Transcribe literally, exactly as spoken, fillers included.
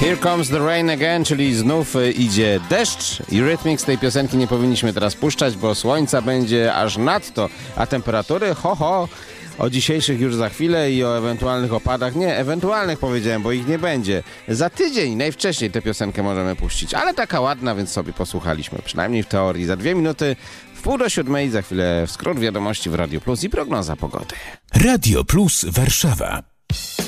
Here Comes the Rain Again, czyli znów idzie deszcz. Eurythmics tej piosenki nie powinniśmy teraz puszczać, bo słońca będzie aż nadto, a temperatury ho ho. O dzisiejszych już za chwilę i o ewentualnych opadach. Nie, ewentualnych powiedziałem, bo ich nie będzie. Za tydzień najwcześniej tę piosenkę możemy puścić, ale taka ładna, więc sobie posłuchaliśmy, przynajmniej w teorii. Za dwie minuty w pół do siódmej, za chwilę skrót wiadomości w Radio Plus i prognoza pogody. Radio Plus Warszawa.